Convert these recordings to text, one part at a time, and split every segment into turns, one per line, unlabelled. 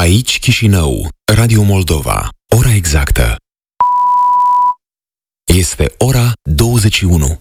Aici Chișinău, Radio Moldova. Ora exactă este ora 21.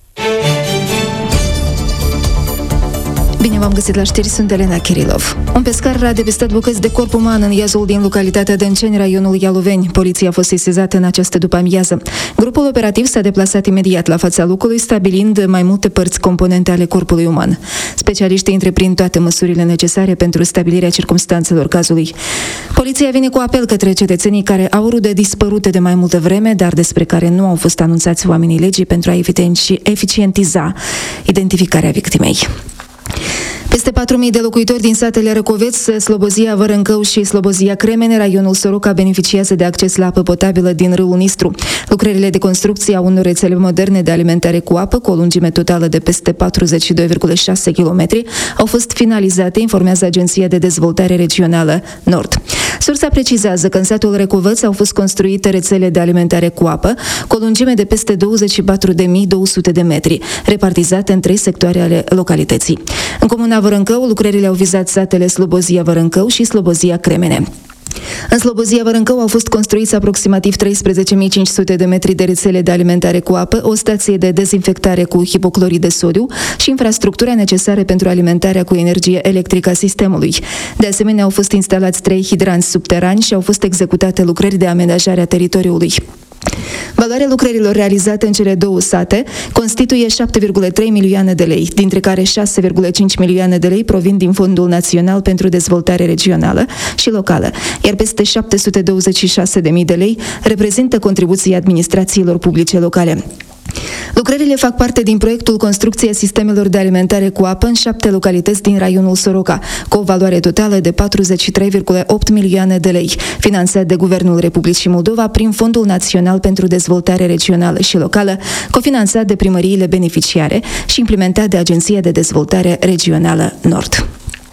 Bine v-am găsit la știri, sunt Elena Kirilov. Un pescar a depistat bucăți de corp uman în iazul din localitatea Dânceni, raionul Ialoveni. Poliția a fost sesizată în această după-amiază. Grupul operativ s-a deplasat imediat la fața locului, stabilind mai multe părți componente ale corpului uman. Specialiștii întreprind toate măsurile necesare pentru stabilirea circumstanțelor cazului. Poliția vine cu apel către cetățenii care au rude dispărute de mai multă vreme, dar despre care nu au fost anunțați oamenii legii pentru a eficientiza identificarea victimei. Peste 4.000 de locuitori din satele Răcoveț, Slobozia Vărâncău și Slobozia Cremene, raionul Soroca, beneficiază de acces la apă potabilă din râul Nistru. Lucrările de construcție a unor rețele moderne de alimentare cu apă, cu o lungime totală de peste 42,6 km, au fost finalizate, informează Agenția de Dezvoltare Regională Nord. Sursa precizează că în satul Răcoveț au fost construite rețele de alimentare cu apă, cu o lungime de peste 24.200 de metri, repartizate în 3 sectoare ale localității. În comuna Vărâncău, lucrările au vizat satele Slobozia Vărâncău și Slobozia Cremene. În Slobozia Vărâncău au fost construiți aproximativ 13.500 de metri de rețele de alimentare cu apă, o stație de dezinfectare cu hipoclorid de sodiu și infrastructura necesară pentru alimentarea cu energie electrică a sistemului. De asemenea, au fost instalați 3 hidranți subterani și au fost executate lucrări de amenajare a teritoriului. Valoarea lucrărilor realizate în cele 2 sate constituie 7,3 milioane de lei, dintre care 6,5 milioane de lei provin din Fondul Național pentru Dezvoltare Regională și Locală, iar peste 726.000 de lei reprezintă contribuții administrațiilor publice locale. Lucrările fac parte din proiectul Construcția sistemelor de alimentare cu apă în 7 localități din raionul Soroca, cu o valoare totală de 43,8 milioane de lei, finanțat de Guvernul Republicii Moldova prin Fondul Național pentru Dezvoltare Regională și Locală, cofinanțat de primăriile beneficiare și implementat de Agenția de Dezvoltare Regională Nord.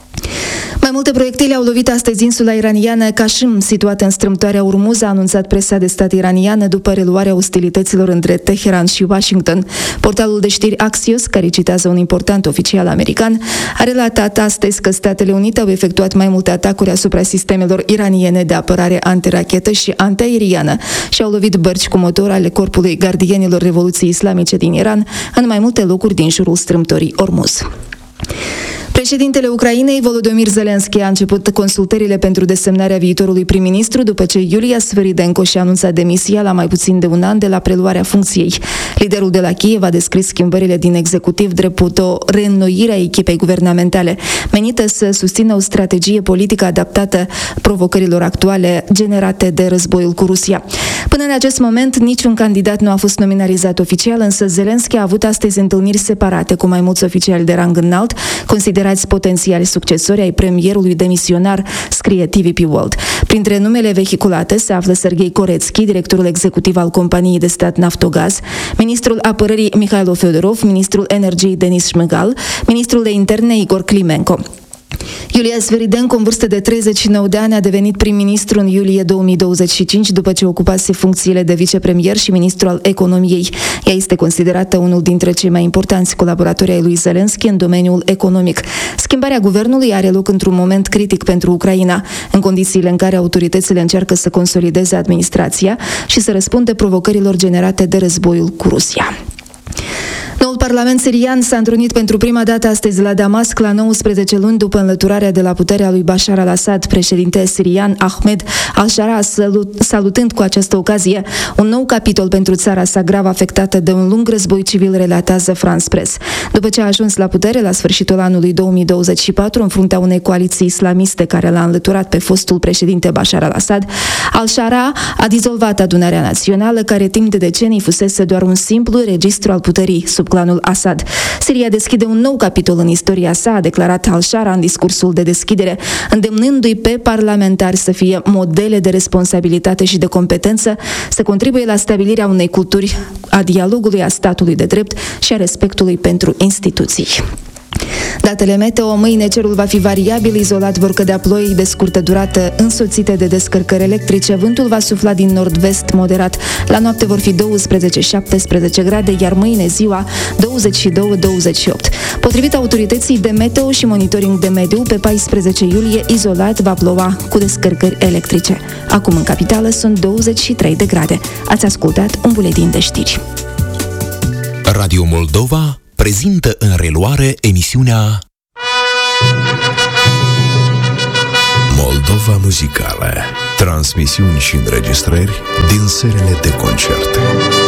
Mai multe proiectile au lovit astăzi insula iraniană Kashim, situată în strâmtoarea Urmuz, a anunțat presa de stat iraniană după reluarea ostilităților între Teheran și Washington. Portalul de știri Axios, care citează un important oficial american, a relatat astăzi că Statele Unite au efectuat mai multe atacuri asupra sistemelor iraniene de apărare antirachetă și antiaeriană și au lovit bărci cu motor ale Corpului Gardienilor Revoluției Islamice din Iran în mai multe locuri din jurul strâmtorii Ormuz. Președintele Ucrainei, Volodymyr Zelensky, a început consultările pentru desemnarea viitorului prim-ministru după ce Iulia Sviridenko și-a anunțat demisia la mai puțin de un an de la preluarea funcției. Liderul de la Kiev a descris schimbările din executiv drept o reînnoire a echipei guvernamentale, menită să susțină o strategie politică adaptată provocărilor actuale generate de războiul cu Rusia. Până în acest moment, niciun candidat nu a fost nominalizat oficial, însă Zelensky a avut astăzi întâlniri separate cu mai mulți oficiali de rang înalt, considerați potențiali succesori ai premierului demisionar, scrie TVP World. Printre numele vehiculate se află Serghei Koretski, directorul executiv al companiei de stat Naftogaz, ministrul apărării Mihailo Fedorov, ministrul energiei Denis Shmyhal, ministrul de interne Igor Klimenko. Iulia Sviridenko, în vârstă de 39 de ani, a devenit prim-ministru în iulie 2025 după ce ocupase funcțiile de vicepremier și ministru al economiei. Ea este considerată unul dintre cei mai importanți colaboratori ai lui Zelensky în domeniul economic. Schimbarea guvernului are loc într-un moment critic pentru Ucraina, în condițiile în care autoritățile încearcă să consolideze administrația și să răspundă provocărilor generate de războiul cu Rusia. Noul parlament sirian s-a întrunit pentru prima dată astăzi la Damasc, la 19 luni după înlăturarea de la puterea lui Bashar al-Assad. Președintele sirian Ahmed al-Shara, salutând cu această ocazie un nou capitol pentru țara sa grav afectată de un lung război civil, relatează France Press. După ce a ajuns la putere la sfârșitul anului 2024 în fruntea unei coaliții islamiste care l-a înlăturat pe fostul președinte Bashar al-Assad, al-Shara a dizolvat adunarea națională, care timp de decenii fusese doar un simplu registru al puterii sub clanul Assad. Siria deschide un nou capitol în istoria sa, a declarat al-Shara în discursul de deschidere, îndemnându-i pe parlamentari să fie modele de responsabilitate și de competență, să contribuie la stabilirea unei culturi a dialogului, a statului de drept și a respectului pentru instituții. Datele meteo: mâine cerul va fi variabil, izolat vor cădea ploi de scurtă durată însoțite de descărcări electrice, vântul va sufla din nord-vest moderat, la noapte vor fi 12-17 grade, iar mâine ziua 22-28. Potrivit autorității de meteo și monitoring de mediu, pe 14 iulie izolat va ploua cu descărcări electrice. Acum în capitală sunt 23 de grade. Ați ascultat un buletin de știri.
Radio Moldova prezintă în reluare emisiunea
Moldova Muzicală. Transmisiuni și înregistrări din serile de concerte.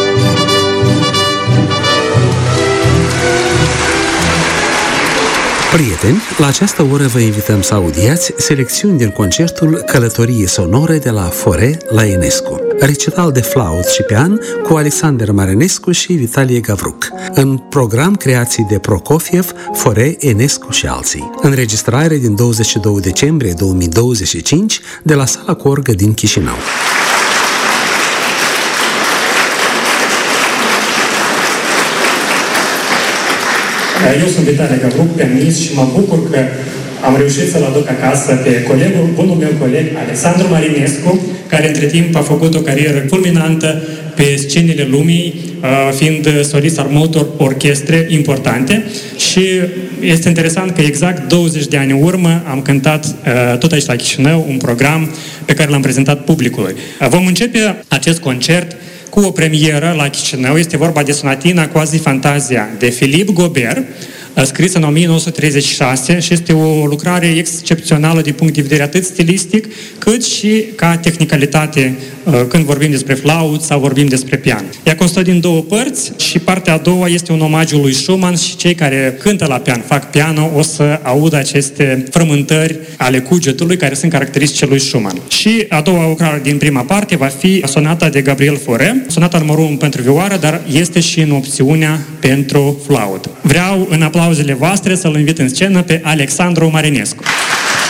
Prieteni, la această oră vă invităm să audiați selecțiuni din concertul Călătorie sonore de la Fore la Enescu. Recital de flaut și pian cu Alexander Marinescu și Vitalie Gavruc. În program creații de Prokofiev, Fore, Enescu și alții. Înregistrare din 22 decembrie 2025 de la Sala Corgă din Chișinău.
Eu sunt Vitalie Gavruc, pianist, și mă bucur că am reușit să-l aduc acasă pe bunul meu coleg, Alexandru Marinescu, care între timp a făcut o carieră fulminantă pe scenele lumii, fiind solist al multor orchestre importante. Și este interesant că exact 20 de ani în urmă am cântat tot aici la Chișinău un program pe care l-am prezentat publicului. Vom începe acest concert cu o premieră la Chișinău. Este vorba de sonatina Quasi Fantazia de Philippe Gobert, scrisă în 1936, și este o lucrare excepțională din punct de vedere atât stilistic, cât și ca tehnicalitate când vorbim despre flaut sau vorbim despre pian. Ea constă din două părți și partea a doua este un omagiu lui Schumann, și cei care cântă la pian, fac piano, o să audă aceste frământări ale cugetului care sunt caracteristice lui Schumann. Și a doua lucrare din prima parte va fi sonata de Gabriel Fauré, sonata numărul 1 pentru vioară, dar este și în opțiunea pentru flaut. Vreau în aplauzele voastre să-l invit în scenă pe Alexandru Marinescu.